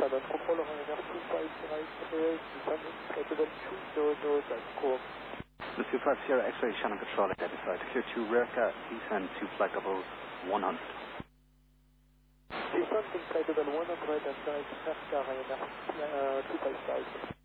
Shannon, control Ryanair 250, descending capable 200 at core. The 250 X-ray Shannon control identified. Clear to Rerka, descend to flight level 100. Descend to flight level 100 and guide Rerka Ryanair 255.